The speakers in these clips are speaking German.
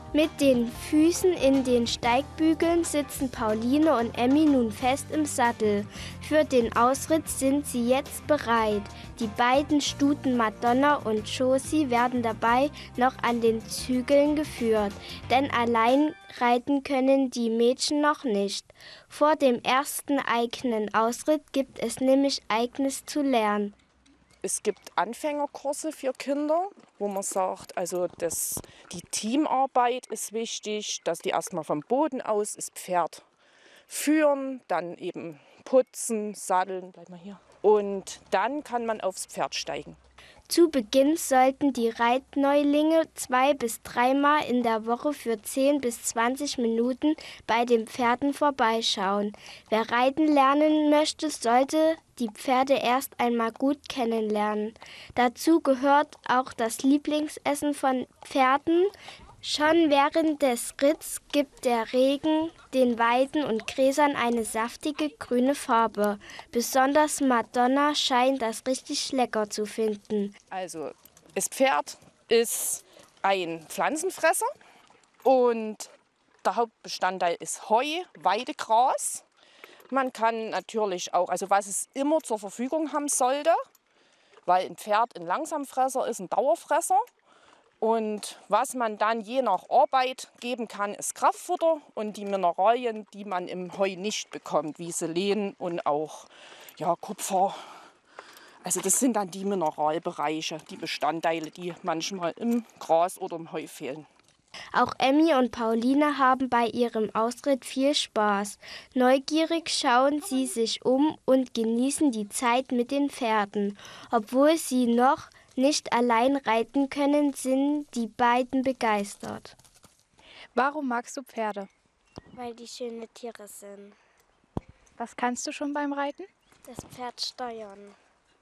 Mit den Füßen in den Steigbügeln sitzen Pauline und Emmy nun fest im Sattel. Für den Ausritt sind sie jetzt bereit. Die beiden Stuten Madonna und Josie werden dabei noch an den Zügeln geführt, denn allein reiten können die Mädchen noch nicht. Vor dem ersten eigenen Ausritt gibt es nämlich Eigenes zu lernen. Es gibt Anfängerkurse für Kinder, wo man sagt, also die Teamarbeit ist wichtig, dass die erstmal vom Boden aus das Pferd führen, dann eben putzen, satteln, bleib mal hier. Und dann kann man aufs Pferd steigen. Zu Beginn sollten die Reitneulinge 2- bis 3-mal in der Woche für 10 bis 20 Minuten bei den Pferden vorbeischauen. Wer reiten lernen möchte, sollte die Pferde erst einmal gut kennenlernen. Dazu gehört auch das Lieblingsessen von Pferden. Schon während des Ritts gibt der Regen den Weiden und Gräsern eine saftige grüne Farbe. Besonders Madonna scheint das richtig lecker zu finden. Also das Pferd ist ein Pflanzenfresser und der Hauptbestandteil ist Heu, Weidegras. Man kann natürlich auch, also was es immer zur Verfügung haben sollte, weil ein Pferd ein Langsamfresser ist, ein Dauerfresser. Und was man dann je nach Arbeit geben kann, ist Kraftfutter und die Mineralien, die man im Heu nicht bekommt, wie Selen und auch Kupfer. Also das sind dann die Mineralbereiche, die Bestandteile, die manchmal im Gras oder im Heu fehlen. Auch Emmy und Pauline haben bei ihrem Ausritt viel Spaß. Neugierig schauen sie sich um und genießen die Zeit mit den Pferden. Obwohl sie noch nicht allein reiten können, sind die beiden begeistert. Warum magst du Pferde? Weil die schöne Tiere sind. Was kannst du schon beim Reiten? Das Pferd steuern.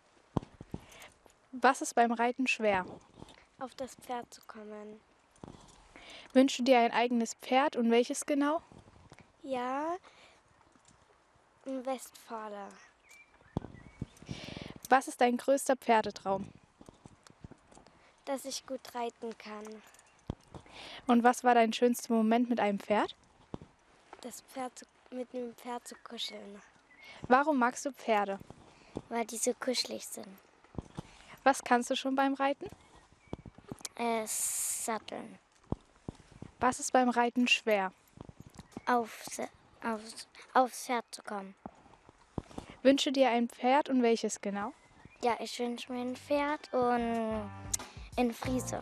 Was ist beim Reiten schwer? Auf das Pferd zu kommen. Wünschst du dir ein eigenes Pferd und welches genau? Ja, ein Westfaler. Was ist dein größter Pferdetraum? Dass ich gut reiten kann. Und was war dein schönster Moment mit einem Pferd? Mit dem Pferd zu kuscheln. Warum magst du Pferde? Weil die so kuschelig sind. Was kannst du schon beim Reiten? Satteln. Was ist beim Reiten schwer? Aufs Pferd zu kommen. Wünsche dir ein Pferd und welches genau? Ja, ich wünsche mir ein Pferd und eine Friese.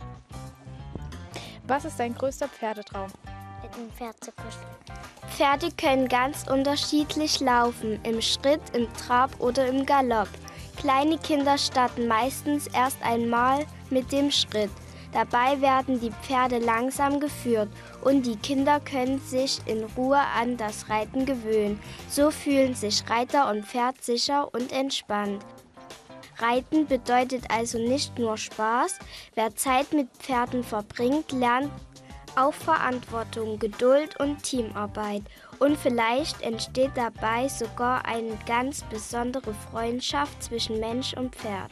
Was ist dein größter Pferdetraum? Mit dem Pferd zu kuscheln. Pferde können ganz unterschiedlich laufen, im Schritt, im Trab oder im Galopp. Kleine Kinder starten meistens erst einmal mit dem Schritt. Dabei werden die Pferde langsam geführt und die Kinder können sich in Ruhe an das Reiten gewöhnen. So fühlen sich Reiter und Pferd sicher und entspannt. Reiten bedeutet also nicht nur Spaß. Wer Zeit mit Pferden verbringt, lernt auch Verantwortung, Geduld und Teamarbeit. Und vielleicht entsteht dabei sogar eine ganz besondere Freundschaft zwischen Mensch und Pferd.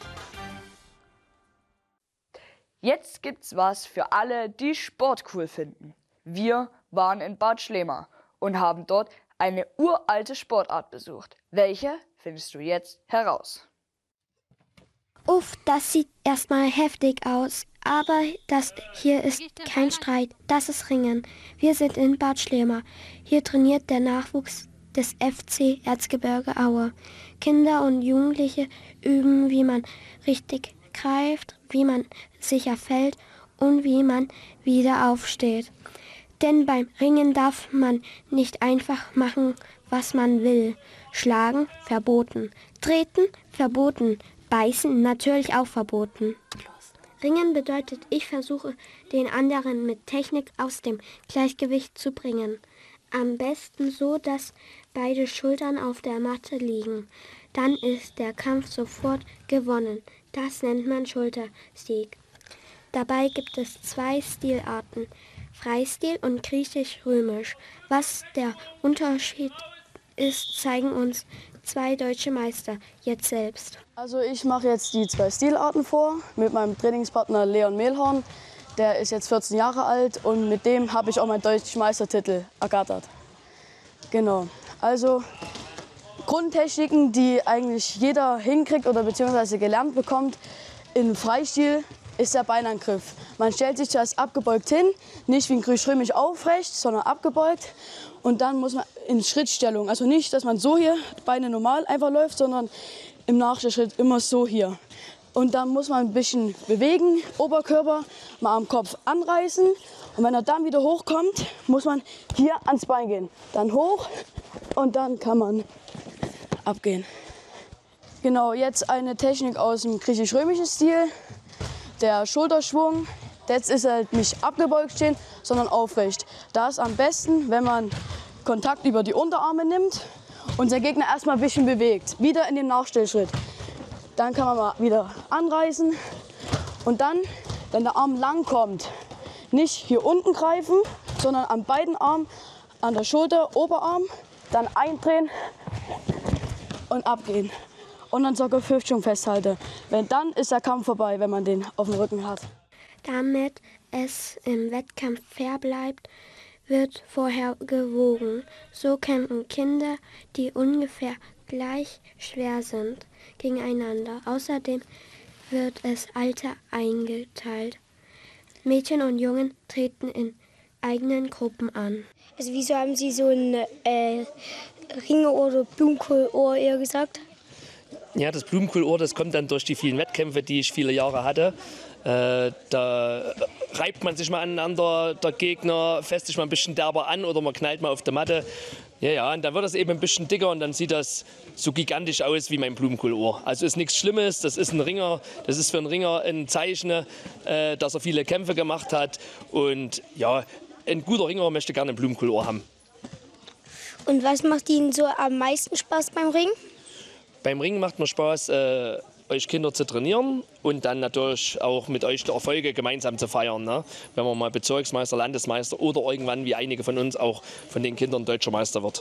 Jetzt gibt's was für alle, die Sport cool finden. Wir waren in Bad Schlema und haben dort eine uralte Sportart besucht. Welche findest du jetzt heraus? Uff, das sieht erstmal heftig aus. Aber das hier ist kein Streit, das ist Ringen. Wir sind in Bad Schlema. Hier trainiert der Nachwuchs des FC Erzgebirge Aue. Kinder und Jugendliche üben, wie man richtig greift, wie man sicher fällt und wie man wieder aufsteht. Denn beim Ringen darf man nicht einfach machen, was man will. Schlagen, verboten. Treten, verboten. Beißen, natürlich auch verboten. Ringen bedeutet, ich versuche, den anderen mit Technik aus dem Gleichgewicht zu bringen. Am besten so, dass beide Schultern auf der Matte liegen. Dann ist der Kampf sofort gewonnen. Das nennt man Schultersieg. Dabei gibt es 2 Stilarten, Freistil und Griechisch-Römisch. Was der Unterschied ist, zeigen uns 2 deutsche Meister jetzt selbst. Also ich mache jetzt die 2 Stilarten vor mit meinem Trainingspartner Leon Mehlhorn. der ist jetzt 14 Jahre alt und mit dem habe ich auch meinen deutschen Meistertitel ergattert. Genau, also Grundtechniken, die eigentlich jeder hinkriegt oder beziehungsweise gelernt bekommt im Freistil, ist der Beinangriff. Man stellt sich zuerst abgebeugt hin, nicht wie ein griechisch-römisch aufrecht, sondern abgebeugt. Und dann muss man in Schrittstellung, also nicht, dass man so hier Beine normal einfach läuft, sondern im Nachschritt immer so hier. Und dann muss man ein bisschen bewegen, Oberkörper mal am Kopf anreißen. Und wenn er dann wieder hochkommt, muss man hier ans Bein gehen. Dann hoch und dann kann man abgehen. Genau, jetzt eine Technik aus dem griechisch-römischen Stil. Der Schulterschwung. Jetzt ist halt nicht abgebeugt stehen, sondern aufrecht. Da ist am besten, wenn man Kontakt über die Unterarme nimmt und der Gegner erstmal ein bisschen bewegt. Wieder in den Nachstellschritt. Dann kann man mal wieder anreißen und dann, wenn der Arm lang kommt, nicht hier unten greifen, sondern an beiden Armen, an der Schulter, Oberarm, dann eindrehen und abgehen. Und dann sogar Hüftschwung festhalten. Dann ist der Kampf vorbei, wenn man den auf dem Rücken hat. Damit es im Wettkampf fair bleibt, wird vorher gewogen. So kämpfen Kinder, die ungefähr gleich schwer sind, gegeneinander. Außerdem wird das Alter eingeteilt. Mädchen und Jungen treten in eigenen Gruppen an. Also wieso haben Sie so ein Ringe- oder Blumenkohlohr eher gesagt? Ja, das Blumenkohlohr, das kommt dann durch die vielen Wettkämpfe, die ich viele Jahre hatte. Da reibt man sich mal aneinander, der Gegner fässt sich mal ein bisschen derber an oder man knallt mal auf der Matte. Ja, und dann wird das eben ein bisschen dicker und dann sieht das so gigantisch aus wie mein Blumenkohlohr. Also ist nichts Schlimmes, das ist ein Ringer, das ist für einen Ringer ein Zeichen, dass er viele Kämpfe gemacht hat. Und ja, ein guter Ringer möchte gerne ein Blumenkohlohr haben. Und was macht Ihnen so am meisten Spaß beim Ringen? Beim Ringen macht mir Spaß, euch Kinder zu trainieren und dann natürlich auch mit euch die Erfolge gemeinsam zu feiern. Ne? Wenn man mal Bezirksmeister, Landesmeister oder irgendwann, wie einige von uns, auch von den Kindern deutscher Meister wird.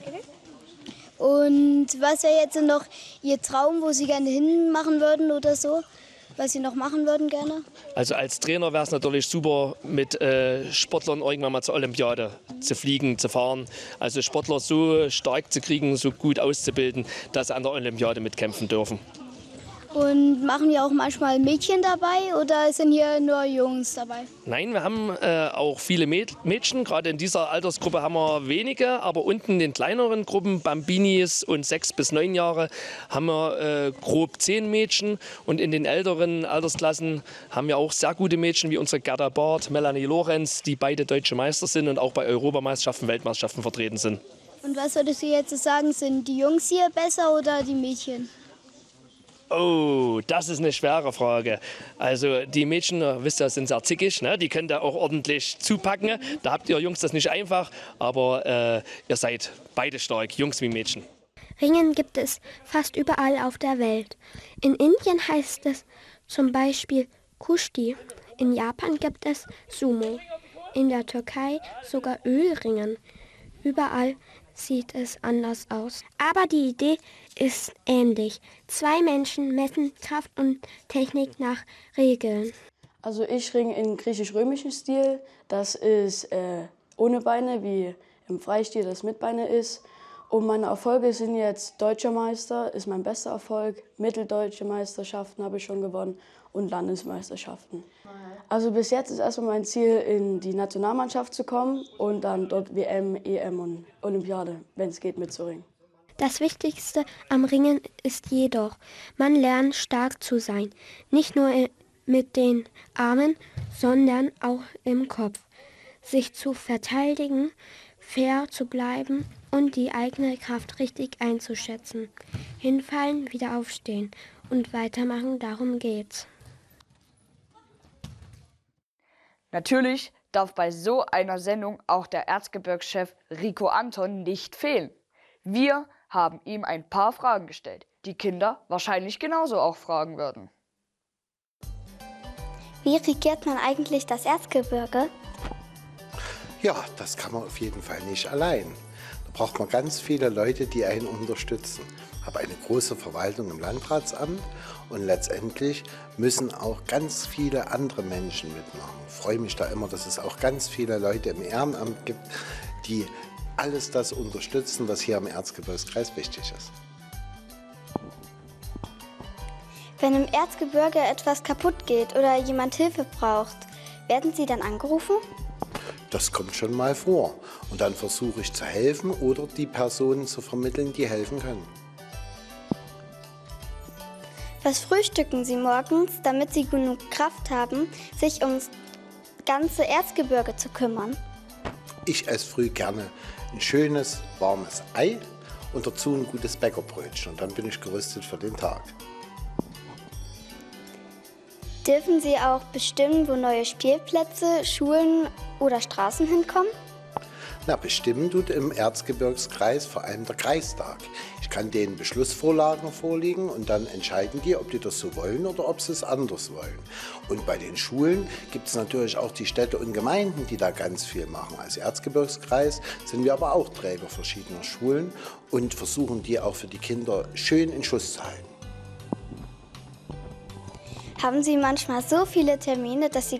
Und was wäre jetzt noch Ihr Traum, wo Sie gerne hinmachen würden oder so? Was Sie noch machen würden gerne? Also als Trainer wäre es natürlich super, mit Sportlern irgendwann mal zur Olympiade zu fliegen, zu fahren. Also Sportler so stark zu kriegen, so gut auszubilden, dass sie an der Olympiade mitkämpfen dürfen. Und machen ja auch manchmal Mädchen dabei oder sind hier nur Jungs dabei? Nein, wir haben auch viele Mädchen. Gerade in dieser Altersgruppe haben wir wenige. Aber unten in den kleineren Gruppen, Bambinis und 6 bis 9 Jahre, haben wir grob 10 Mädchen. Und in den älteren Altersklassen haben wir auch sehr gute Mädchen wie unsere Gerda Barth, Melanie Lorenz, die beide deutsche Meister sind und auch bei Europameisterschaften, Weltmeisterschaften vertreten sind. Und was würdest du jetzt sagen, sind die Jungs hier besser oder die Mädchen? Oh, das ist eine schwere Frage. Also die Mädchen, wisst ihr, sind sehr zickig, ne? Die können da auch ordentlich zupacken. Da habt ihr Jungs das nicht einfach, aber ihr seid beide stark, Jungs wie Mädchen. Ringen gibt es fast überall auf der Welt. In Indien heißt es zum Beispiel Kushti. In Japan gibt es Sumo. In der Türkei sogar Ölringen. Überall sieht es anders aus. Aber die Idee ist ähnlich. 2 Menschen messen Kraft und Technik nach Regeln. Also ich ringe in griechisch-römischen Stil. Das ist ohne Beine, wie im Freistil das mit Beine ist. Und meine Erfolge sind jetzt Deutscher Meister, ist mein bester Erfolg. Mitteldeutsche Meisterschaften habe ich schon gewonnen und Landesmeisterschaften. Also bis jetzt ist erstmal mein Ziel, in die Nationalmannschaft zu kommen und dann dort WM, EM und Olympiade, wenn es geht, mitzuringen. Das Wichtigste am Ringen ist jedoch, man lernt stark zu sein. Nicht nur mit den Armen, sondern auch im Kopf. Sich zu verteidigen, fair zu bleiben und die eigene Kraft richtig einzuschätzen. Hinfallen, wieder aufstehen und weitermachen, darum geht's. Natürlich darf bei so einer Sendung auch der Erzgebirgschef Rico Anton nicht fehlen. Wir haben ihm ein paar Fragen gestellt, die Kinder wahrscheinlich genauso auch fragen würden. Wie regiert man eigentlich das Erzgebirge? Ja, das kann man auf jeden Fall nicht allein. Da braucht man ganz viele Leute, die einen unterstützen. Ich habe eine große Verwaltung im Landratsamt und letztendlich müssen auch ganz viele andere Menschen mitmachen. Ich freue mich da immer, dass es auch ganz viele Leute im Ehrenamt gibt, die alles das unterstützen, was hier im Erzgebirgskreis wichtig ist. Wenn im Erzgebirge etwas kaputt geht oder jemand Hilfe braucht, werden Sie dann angerufen? Das kommt schon mal vor. Und dann versuche ich zu helfen oder die Personen zu vermitteln, die helfen können. Was frühstücken Sie morgens, damit Sie genug Kraft haben, sich ums ganze Erzgebirge zu kümmern? Ich esse früh gerne ein schönes, warmes Ei und dazu ein gutes Bäckerbrötchen. Und dann bin ich gerüstet für den Tag. Dürfen Sie auch bestimmen, wo neue Spielplätze, Schulen oder Straßen hinkommen? Na, bestimmen tut im Erzgebirgskreis vor allem der Kreistag. Ich kann denen Beschlussvorlagen vorlegen und dann entscheiden die, ob die das so wollen oder ob sie es anders wollen. Und bei den Schulen gibt es natürlich auch die Städte und Gemeinden, die da ganz viel machen. Als Erzgebirgskreis sind wir aber auch Träger verschiedener Schulen und versuchen die auch für die Kinder schön in Schuss zu halten. Haben Sie manchmal so viele Termine, dass Sie